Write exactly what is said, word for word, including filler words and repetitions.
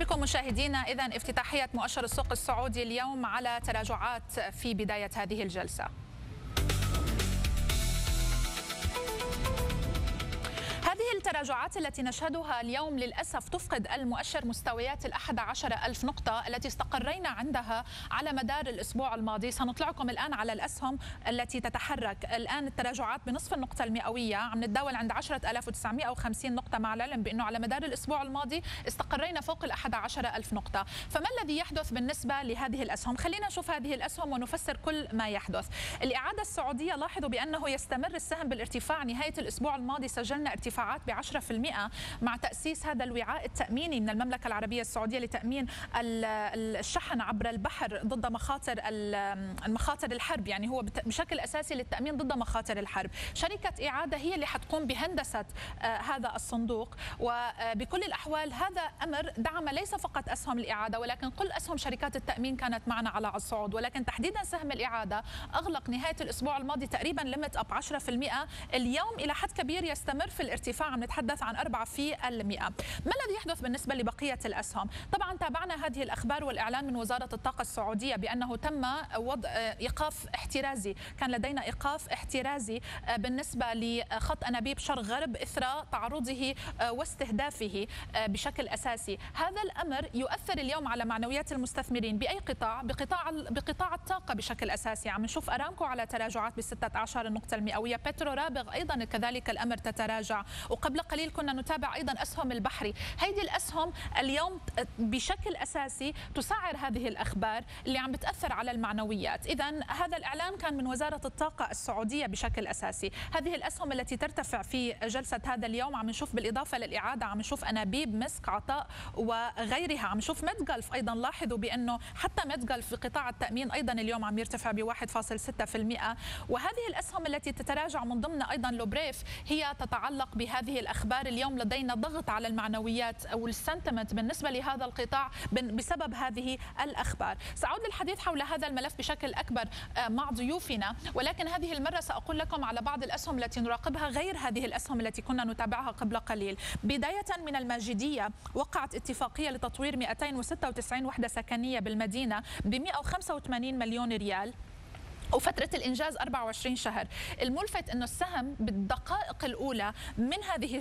بكم مشاهدينا. إذن افتتاحية مؤشر السوق السعودي اليوم على تراجعات في بداية هذه الجلسة. هذه التراجعات التي نشهدها اليوم للأسف تفقد المؤشر مستويات الأحد عشر ألف نقطة التي استقرينا عندها على مدار الأسبوع الماضي. سنطلعكم الآن على الأسهم التي تتحرك الآن. التراجعات بنصف النقطة المئوية، عم نتداول عند عشرة آلاف وتسعمئة وخمسين نقطة، مع العلم بأنه على مدار الأسبوع الماضي استقرينا فوق الأحد عشر ألف نقطة. فما الذي يحدث بالنسبة لهذه الأسهم؟ خلينا نشوف هذه الأسهم ونفسر كل ما يحدث. الإعادة السعودية، لاحظوا بأنه يستمر السهم بالارتفاع. نهاية الأسبوع الماضي سجلنا ارتفاعات بعشرة بالمئة مع تأسيس هذا الوعاء التأميني من المملكة العربية السعودية لتأمين الشحن عبر البحر ضد مخاطر المخاطر الحرب، يعني هو بشكل أساسي للتأمين ضد مخاطر الحرب. شركة إعادة هي اللي حتقوم بهندسة هذا الصندوق، وبكل الأحوال هذا أمر دعم ليس فقط أسهم الإعادة ولكن كل أسهم شركات التأمين كانت معنا على الصعود، ولكن تحديدا سهم الإعادة أغلق نهاية الأسبوع الماضي تقريبا ليمت أب عشرة بالمئة. اليوم إلى حد كبير يستمر في الارتفاع، عم نتحدث عن أربعة في المئة. ما الذي يحدث بالنسبة لبقية الأسهم؟ طبعا تابعنا هذه الأخبار والإعلان من وزارة الطاقة السعودية بأنه تم وضع إيقاف احترازي، كان لدينا إيقاف احترازي بالنسبة لخط أنابيب شرق غرب إثر تعرضه واستهدافه بشكل أساسي. هذا الأمر يؤثر اليوم على معنويات المستثمرين بأي قطاع؟ بقطاع بقطاع الطاقة بشكل أساسي. عم نشوف أرامكو على تراجعات بستة عشر النقطة المئوية، بترو رابغ أيضا كذلك الأمر تتراجع، وقبل قليل كنا نتابع أيضا أسهم البحري. هيدي الأسهم اليوم بشكل أساسي تسعر هذه الأخبار اللي عم بتأثر على المعنويات. إذن هذا الإعلان كان من وزارة الطاقة السعودية بشكل أساسي. هذه الأسهم التي ترتفع في جلسة هذا اليوم عم نشوف بالإضافة للإعادة عم نشوف أنابيب، مسك، عطاء وغيرها. عم نشوف ميدغلف أيضا. لاحظوا بأنه حتى ميدغلف في قطاع التأمين أيضا اليوم عم يرتفع ب واحد فاصلة ستة بالمئة. وهذه الأسهم التي تتراجع من ضمن أيضا لوبريف هي تتعلق بهذه الأخبار. اليوم لدينا ضغط على المعنويات أو السنتمنت بالنسبة لهذا القطاع بسبب هذه الأخبار. سأعود للحديث حول هذا الملف بشكل أكبر مع ضيوفنا، ولكن هذه المرة سأقول لكم على بعض الأسهم التي نراقبها غير هذه الأسهم التي كنا نتابعها قبل قليل. بداية من الماجدية، وقعت اتفاقية لتطوير مئتين وستة وتسعين وحدة سكنية بالمدينة ب مئة وخمسة وثمانين مليون ريال، وفترة الإنجاز أربعة وعشرين شهر. الملفت أنه السهم بالدقائق الأولى من هذه